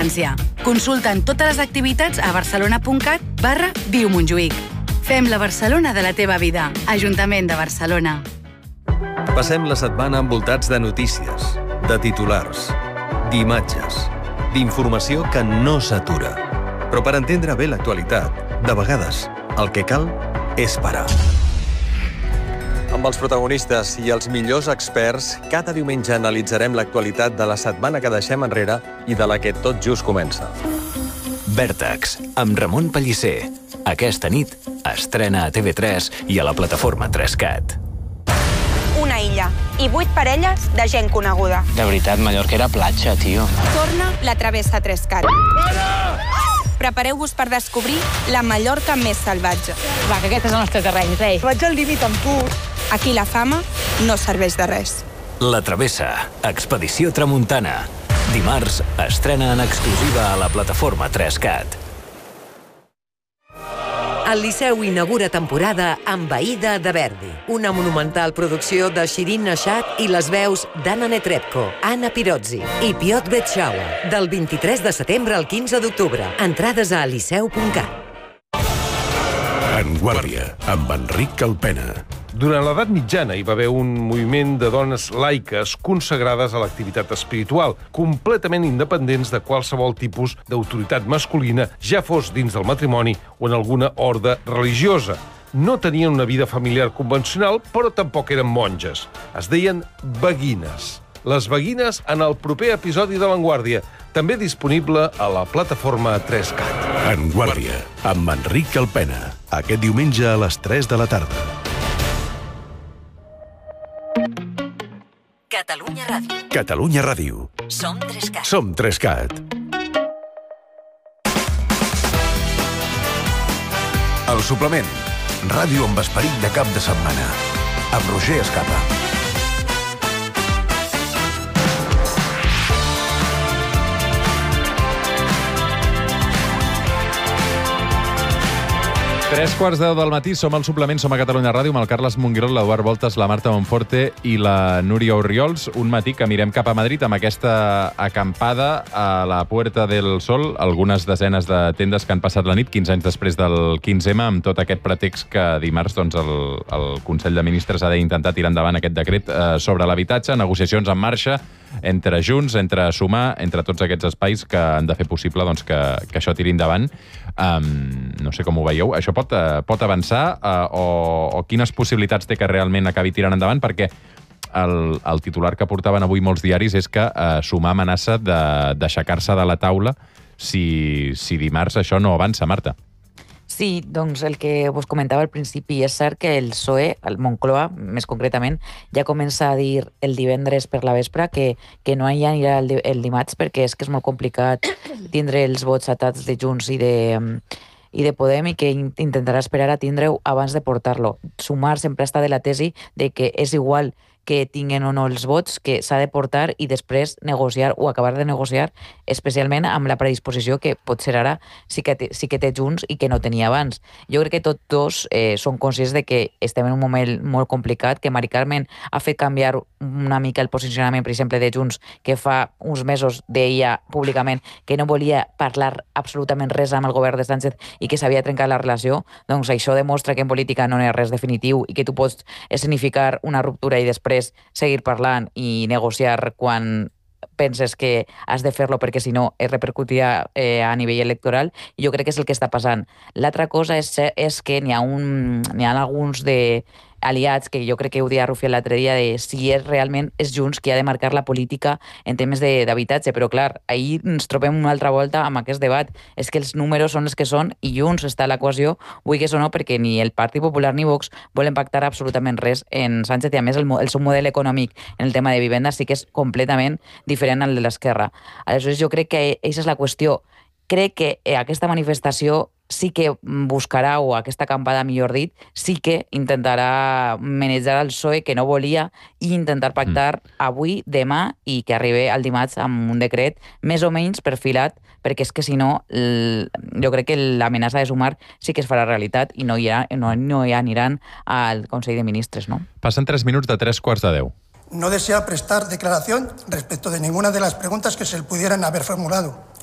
l'excel·lència. Consulta'n totes les activitats a barcelona.cat/viumontjuïc. Fem la Barcelona de la teva vida. Ajuntament de Barcelona. Passem la setmana envoltats de notícies, de titulars, d'imatges, d'informació que no s'atura. Però per entendre bé l'actualitat, de vegades, el que cal és parar. Amb els protagonistes i els millors experts, cada diumenge analitzarem l'actualitat de la setmana que deixem enrere i de la que tot just comença. Vèrtex, amb Ramon Pellicer. Aquesta nit estrena a TV3 i a la plataforma 3Cat. Una illa i 8 parelles de gent coneguda. De veritat, Mallorca era platja, tio. Torna la Travessa 3Cat. Prepareu-vos per descobrir la Mallorca més salvatge. Va, que aquest és el nostre terreny, rei. Vaig al límit amb tu. Aquí la fama no serveix de res. La Travessa, Expedició Tramuntana. Dimarts estrena en exclusiva a la plataforma 3Cat. El Liceu inaugura temporada amb Aïda de Verdi, una monumental producció de Shirin Nashat i les veus d'Anna Netrebko, Anna Pirozzi i Piotr Betxaua, del 23 de setembre al 15 d'octubre. Entrades a liceu.cat. En Guàrdia, amb Enric Calpena. Durant l'edat mitjana hi va haver un moviment de dones laiques consagrades a l'activitat espiritual, completament independents de qualsevol tipus d'autoritat masculina, ja fos dins del matrimoni o en alguna orde religiosa. No tenien una vida familiar convencional, però tampoc eren monges. Es deien beguines. Les beguines en el proper episodi de L'Enguàrdia, també disponible a la plataforma 3Cat. En Guàrdia, amb Enric Calpena. Aquest diumenge a les 3 de la tarda. Catalunya Ràdio. Catalunya Ràdio. Som 3Cat. Som 3Cat. El suplement. Ràdio amb esperit de cap de setmana. Amb Roger Escapa. Tres quarts de 10 del matí, som al suplement, som a Catalunya Ràdio, amb el Carles Monguirol, l'Eduard Voltes, la Marta Monforte i la Núria Orriols. Un matí que mirem cap a Madrid amb aquesta acampada a la Puerta del Sol, algunes desenes de tendes que han passat la nit, 15 anys després del 15M, amb tot aquest pretext que dimarts el Consell de Ministres ha d'intentar tirar endavant aquest decret sobre l'habitatge, negociacions en marxa entre Junts, entre Sumar, entre tots aquests espais que han de fer possible que això tiri endavant. No sé com ho veieu. Això pot avançar o quines possibilitats té que realment acabi tirant endavant? Perquè el titular que portaven avui molts diaris és que Sumar amenaça d'aixecar-se de la taula si dimarts això no avança, Marta. Sí, doncs el que vos comentava al principi, és cert que el PSOE, el Moncloa, més concretament, ja comença a dir el divendres per la vespre que no hi anirà el dimarts perquè és que és molt complicat tindre els vots atats de Junts i de Podem i que intentarà esperar a tindre-ho abans de portar-lo. Sumar sempre està de la tesi de que és igual que tinguen o no els vots, que s'ha de portar i després negociar o acabar de negociar, especialment amb la predisposició que potser ara sí que té Junts i que no tenia abans. Jo crec que tots dos són conscients de que estem en un moment molt complicat, que Mari Carmen ha fet canviar una mica el posicionament, per exemple, de Junts, que fa uns mesos deia públicament que no volia parlar absolutament res amb el govern de Sánchez i que s'havia trencat la relació. Doncs això demostra que en política no hi ha res definitiu i que tu pots escenificar una ruptura i després seguir parlant i negociar quan penses que has de fer-lo perquè si no es repercutirà a nivell electoral. I jo crec que és el que està passant. L'altra cosa és que n'hi ha alguns de aliats, que jo crec que ho deia Rufián l'altre dia, de si realment és Junts qui ha de marcar la política en temes d'habitatge, però clar, ahir ens trobem una altra volta amb aquest debat. És que els números són els que són i Junts està a l'equació, vulguis o no, perquè ni el Partit Popular ni Vox volen pactar absolutament res en Sánchez, i a més el seu model econòmic en el tema de vivenda sí que és completament diferent al de l'esquerra. Aleshores jo crec que aquesta és la qüestió. Crec que aquesta manifestació sí que buscarà, o aquesta acampada, millor dit, sí que intentarà manejar el PSOE, que no volia, i intentar pactar avui, demà, i que arribi al dimarts amb un decret més o menys perfilat, perquè és que si no, jo crec que l'amenaça de Sumar sí que es farà realitat i no hi aniran al Consell de Ministres, ¿no? Passen 3 minuts de 3 quarts de 10. No desea prestar declaración respecto de ninguna de las preguntas que se le pudieran haber formulado.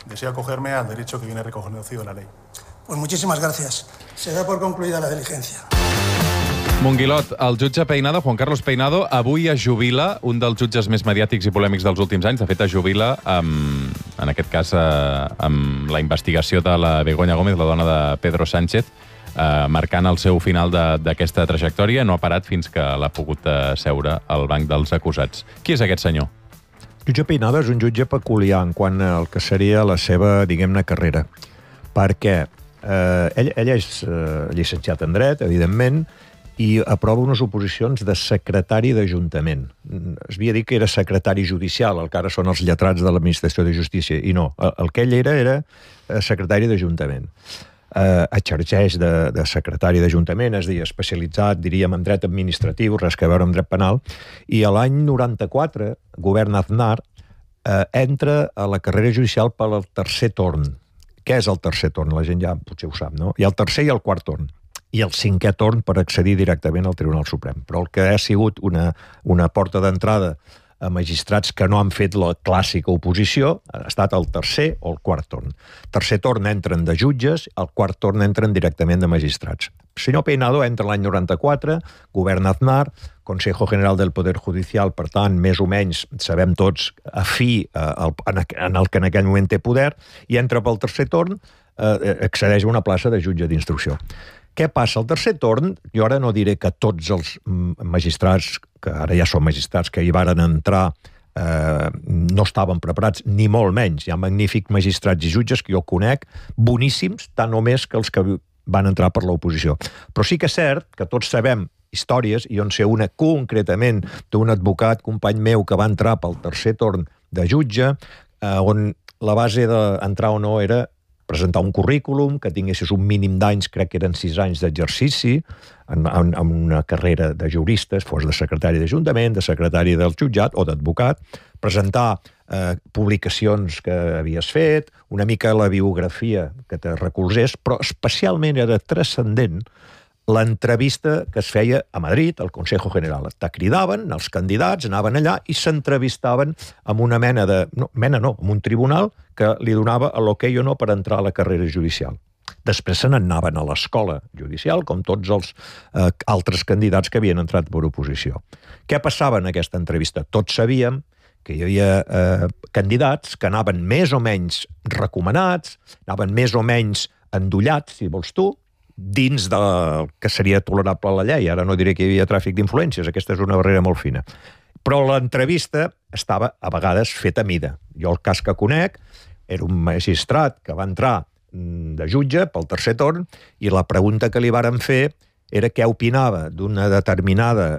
deseo acogerme al derecho que viene reconocido en la ley. Pues muchísimas gracias. Se da por concluida la diligencia. Monguilot, el jutge Peinado, Juan Carlos Peinado, avui es jubila, un dels jutges més mediàtics i polèmics dels últims anys. De fet, es jubila, en aquest cas, amb la investigació de la Begoña Gómez, la dona de Pedro Sánchez, marcant el seu final d'aquesta trajectòria. No ha parat fins que l'ha pogut seure al banc dels acusats. Qui és aquest senyor? Jutge Peinado és un jutge peculiar en quant al que seria la seva, diguem-ne, carrera. Perquè ell és llicenciat en dret, evidentment, i aprova unes oposicions de secretari d'Ajuntament. Es havia dit que era secretari judicial, el que ara són els lletrats de l'Administració de Justícia, i no, el que ell era secretari d'Ajuntament. Exerceix de secretari d'Ajuntament, és a dir, especialitzat, diríem, en dret administratiu, res que veure amb dret penal, i a l'any 94, govern Aznar, entra a la carrera judicial pel tercer torn. Què és el tercer torn? La gent ja potser ho sap, no? Hi ha el tercer i el quart torn, i el cinquè torn per accedir directament al Tribunal Suprem. Però el que ha sigut una porta d'entrada a magistrats que no han fet la clàssica oposició ha estat el tercer o el quart torn. Tercer torn entren de jutges, el quart torn entren directament de magistrats. El senyor Peinado entra l'any 94, govern Aznar, Consejo General del Poder Judicial, per tant, més o menys, sabem tots, afí en el que en aquell moment té poder, i entra pel tercer torn, accedeix a una plaça de jutge d'instrucció. Què passa? Al tercer torn, jo ara no diré que tots els magistrats, que ara ja són magistrats, que hi varen entrar, no estaven preparats, ni molt menys. Hi ha magnífics magistrats i jutges que jo conec, boníssims, tant o més que els que van entrar per l'oposició. Però sí que és cert que tots sabem històries, i on sé una concretament d'un advocat, company meu, que va entrar pel tercer torn de jutge, on la base d'entrar o no era presentar un currículum, que tinguessis un mínim d'anys, crec que eren 6 anys d'exercici, en una carrera de juristes, fos de secretari d'Ajuntament, de secretari del jutjat o d'advocat, presentar publicacions que havies fet, una mica la biografia que te recolzés, però especialment era transcendent l'entrevista que es feia a Madrid, al Consejo General. Te cridaven, els candidats anaven allà i s'entrevistaven amb una mena de... amb un tribunal que li donava l'okei o no per entrar a la carrera judicial. Després se n'anaven a l'escola judicial, com tots els altres candidats que havien entrat per oposició. Què passava en aquesta entrevista? Tots sabíem que hi havia candidats que anaven més o menys recomanats, anaven més o menys endollats, si vols tu, dins del que seria tolerable a la llei. Ara no diré que hi havia tràfic d'influències, aquesta és una barrera molt fina. Però l'entrevista estava a vegades feta a mida. Jo el cas que conec era un magistrat que va entrar de jutge pel tercer torn i la pregunta que li varen fer era què opinava d'una determinada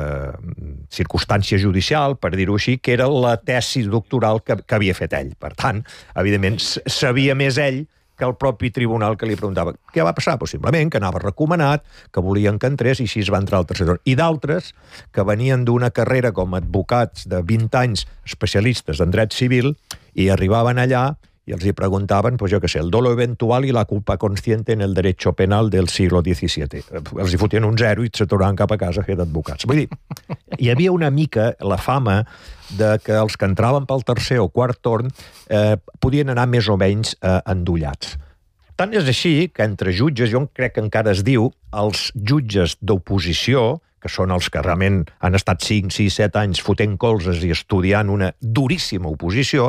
circumstància judicial, per dir-ho així, que era la tesi doctoral que havia fet ell. Per tant, evidentment, sabia més ell que el propi tribunal que li preguntava què va passar? Pues simplement que anava recomanat, que volien que entrés i així es va entrar al tercer torn. I d'altres que venien d'una carrera com a advocats de 20 anys especialistes en dret civil i arribaven allà i els hi preguntaven, pues jo què sé, el dolo eventual i la culpa consciente en el derecho penal del siglo XVII. Els hi fotien un 0 i se tornaven cap a casa a fer d'advocats. Vull dir, hi havia una mica la fama de que els que entraven pel tercer o quart torn podien anar més o menys endollats. Tant és així que entre jutges, jo crec que encara es diu, els jutges d'oposició, que són els que realment han estat 5, 6, 7 anys fotent colzes i estudiant una duríssima oposició,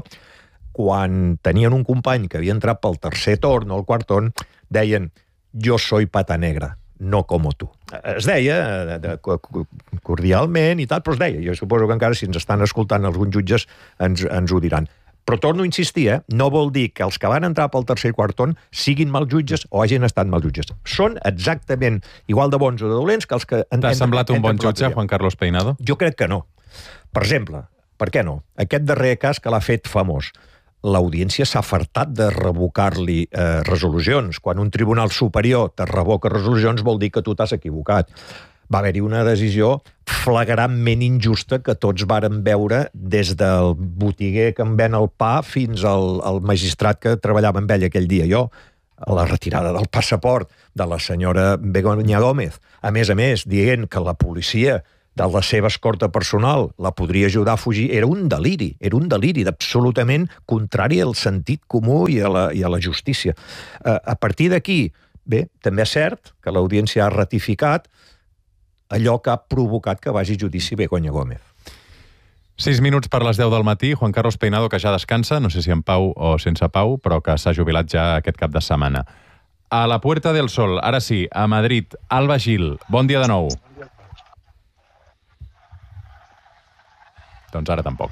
quan tenien un company que havia entrat pel tercer torn o el quart torn, deien, jo soy pata negra, no como tu. Es deia cordialment i tal, però es deia. Jo suposo que encara si ens estan escoltant alguns jutges ens ho diran. Però torno a insistir, no vol dir que els que van entrar pel tercer i quart torn siguin mal jutges o hagin estat mal jutges. Són exactament igual de bons o de dolents que els que... T'ha semblat un bon jutge, Juan Carlos Peinado? Jo crec que no. Per exemple, per què no? Aquest darrer cas que l'ha fet famós. L'audiència s'ha fartat de revocar-li resolucions. Quan un tribunal superior te revoca resolucions vol dir que tu t'has equivocat. Va haver-hi una decisió flagrantment injusta que tots vàrem veure des del botiguer que em ven el pa fins al magistrat que treballava amb ell aquell dia. Jo, la retirada del passaport de la senyora Begoña Gómez. A més, dient que la policia de la seva escorta personal la podria ajudar a fugir, era un deliri absolutament contrari al sentit comú i a la justícia. A partir d'aquí, bé, també és cert que l'audiència ha ratificat allò que ha provocat que vagi a judici Begoña Gómez. 6 minuts per les 10 del matí. Juan Carlos Peinado, que ja descansa, no sé si amb Pau o sense Pau, però que s'ha jubilat ja aquest cap de setmana. A la Puerta del Sol, ara sí, a Madrid, Alba Gil. Bon dia de nou. Doncs ara tampoc.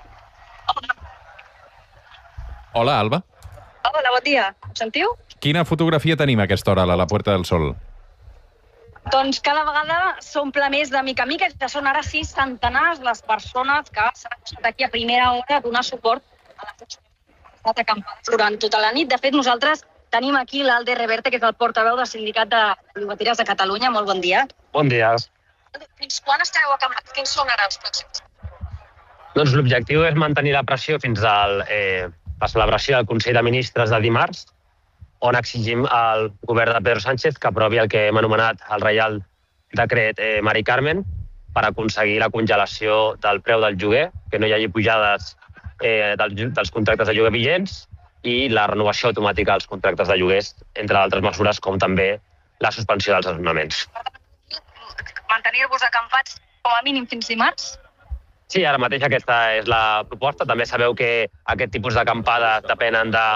Hola, Alba. Hola, bon dia. Em sentiu? Quina fotografia tenim a aquesta hora a la Puerta del Sol? Doncs cada vegada s'omple més de mica a mica, ja són ara 6 centenars les persones que s'han acostat aquí a primera hora a donar suport a les estat acampades durant tota la nit. De fet, nosaltres tenim aquí l'Alde Reverte, que és el portaveu del Sindicat de Llogateres de Catalunya. Molt bon dia. Bon dia. Fins quan estareu acampats? Quins són ara els pròxims? Doncs l'objectiu és mantenir la pressió fins a la celebració del Consell de Ministres de dimarts, on exigim al govern de Pedro Sánchez que aprovi el que hem anomenat el Reial Decret Mari Carmen per aconseguir la congelació del preu del lloguer, que no hi hagi pujades dels contractes de lloguer vigents i la renovació automàtica dels contractes de lloguers, entre altres mesures com també la suspensió dels desnonaments. Mantenir-vos acampats com a mínim fins dimarts? Sí, ara mateix aquesta és la proposta. També sabeu que aquest tipus d'acampada depenen de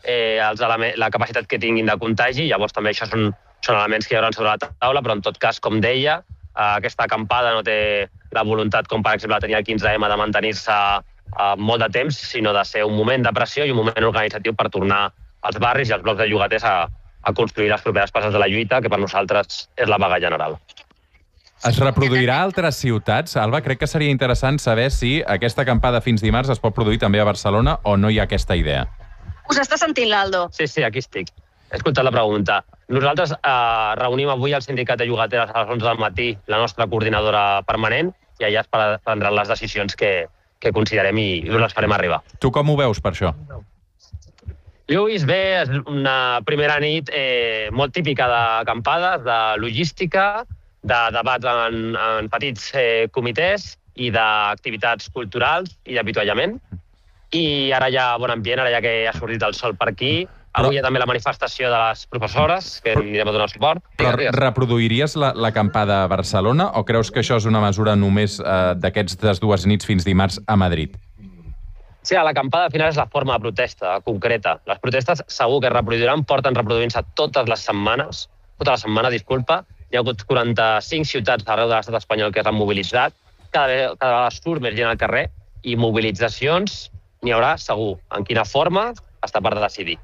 la capacitat que tinguin de contagi, llavors també això són elements que hi haurà sobre la taula, però en tot cas, com deia, aquesta acampada no té la voluntat, com per exemple la tenia el 15M, de mantenir-se molt de temps, sinó de ser un moment de pressió i un moment organitzatiu per tornar als barris i als blocs de llogaters a construir les properes passes de la lluita, que per nosaltres és la vaga general. Es reproduirà a altres ciutats? Alba, crec que seria interessant saber si aquesta acampada fins dimarts es pot produir també a Barcelona o no hi ha aquesta idea. Us està sentint l'Aldo? Sí, aquí estic. He escoltat la pregunta. Nosaltres reunim avui al Sindicat de Llogateres a les 11 del matí la nostra coordinadora permanent i allà es prendran les decisions que considerem i us les farem arribar. Tu com ho veus per això? Jo ho he vist bé, és una primera nit molt típica d'acampades, de logística, de debats en petits comitès i d'activitats culturals i d'avituallament. I ara hi ha bon ambient, ara ja que ha sortit el sol per aquí. Avui hi ha també la manifestació de les professores, que anirem a donar suport. Però reproduiries l'acampada a Barcelona o creus que això és una mesura només d'aquestes 2 nits fins dimarts a Madrid? Sí, l'acampada al final és la forma de protesta concreta. Les protestes segur que es reproduiran, porten reproduint-se tota la setmana, Hi ha hagut 45 ciutats arreu de l'estat espanyol que s'han mobilitzat. Cada vegada surt més gent al carrer i mobilitzacions n'hi haurà segur. En quina forma està per decidir.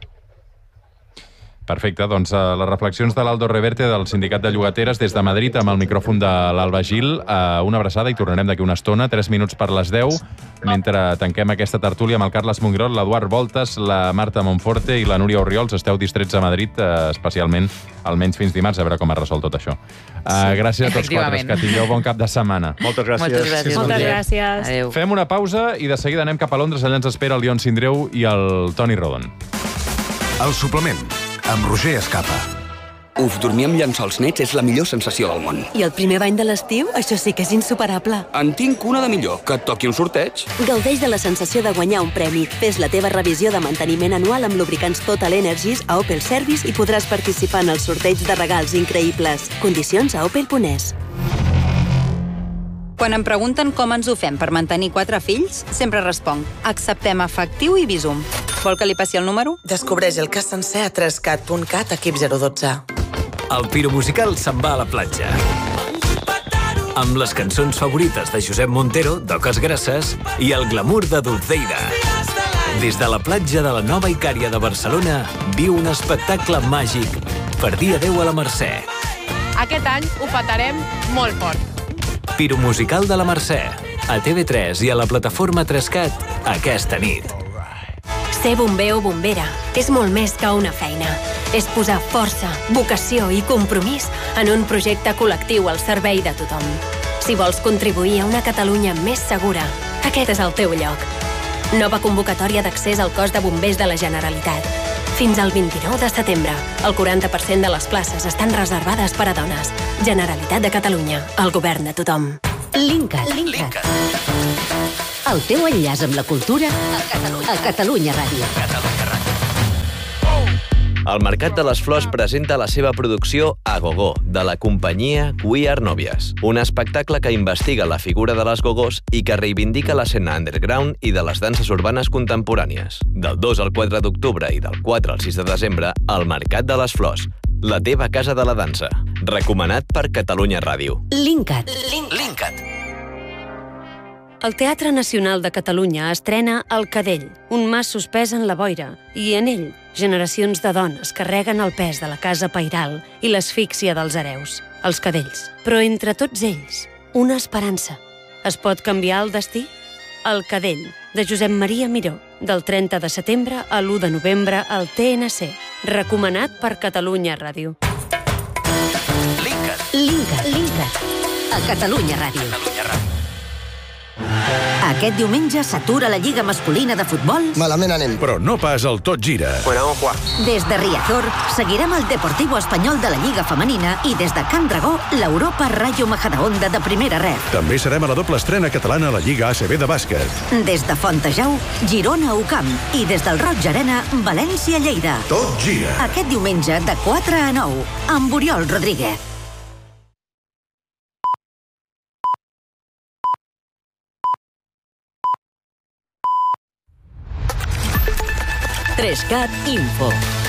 Perfecte, doncs les reflexions de l'Aldo Reverte del Sindicat de Llogateres des de Madrid amb el micròfon de l'Alba Gil. Una abraçada i tornarem d'aquí una estona, 3 minuts per les 10, mentre tanquem aquesta tertúlia amb el Carles Monguirol, l'Eduard Voltes, la Marta Monforte i la Núria Orriols. Esteu distrets a Madrid, especialment almenys fins dimarts, a veure com es resol tot això. Gràcies a tots 4, que tingueu bon cap de setmana. Moltes gràcies. Moltes gràcies. Adéu. Fem una pausa i de seguida anem cap a Londres. Allà ens espera el Lion Sindreu i el Toni Rodon. El suplement, amb Roger Escapa. Uf, dormir amb llençols nets és la millor sensació del món. I el primer bany de l'estiu? Això sí que és insuperable. En tinc una de millor, que et toqui un sorteig. Gaudeix de la sensació de guanyar un premi. Fes la teva revisió de manteniment anual amb lubricants Total Energies a Opel Service i podràs participar en el sorteig de regals increïbles. Condicions a opel.es. Quan em pregunten com ens ho fem per mantenir 4 fills, sempre responc: acceptem efectiu i Bizum. Vol que li passi el número? Descobreix el cas sencer a 3cat.cat, equip 012. El piromusical se'n va a la platja. Amb les cançons favorites de Josep Montero, d'Oques Grasses, i el glamour de Dulceida. Des de la platja de la Nova Icària de Barcelona, viu un espectacle màgic per dia 10 a la Mercè. Aquest any ho petarem molt fort. Piromusical de la Mercè, a TV3 i a la plataforma 3cat aquesta nit. Ser bomber o bombera és molt més que una feina. És posar força, vocació i compromís en un projecte col·lectiu al servei de tothom. Si vols contribuir a una Catalunya més segura, aquest és el teu lloc. Nova convocatòria d'accés al cos de bombers de la Generalitat. Fins al 29 de setembre, el 40% de les places estan reservades per a dones. Generalitat de Catalunya, el govern de tothom. Linkat. El teu enllaç amb la cultura a Catalunya Ràdio. El Mercat de les Flors presenta la seva producció A Gogó, de la companyia We Are Nòvies, un espectacle que investiga la figura de les gogós i que reivindica l'escena underground i de les danses urbanes contemporànies. Del 2 al 4 d'octubre i del 4 al 6 de desembre, al Mercat de les Flors, la teva casa de la dansa. Recomanat per Catalunya Ràdio. Linkat. El Teatre Nacional de Catalunya estrena El Cadell, un mas suspès en la boira, i en ell, generacions de dones carreguen el pes de la casa pairal i l'asfíxia dels hereus, els cadells. Però entre tots ells, una esperança. Es pot canviar el destí? El Cadell, de Josep Maria Miró, del 30 de setembre a l'1 de novembre al TNC. Recomanat per Catalunya Ràdio. Linkat. A Catalunya Ràdio. Aquest diumenge s'atura la Lliga Masculina de Futbol. Malament anem. Però no pas el tot gira. Des de Riazor seguirem el Deportivo Espanyol de la Lliga Femenina i des de Can Dragó l'Europa Rayo Majadahonda de primera ref. També serem a la doble estrena catalana a la Lliga ACB de bàsquet. Des de Fontejau, Girona Ucamp i des del Roig Arena, València Lleida. Tot gira. Aquest diumenge de 4 a 9 amb Oriol Rodríguez. Trescat Info.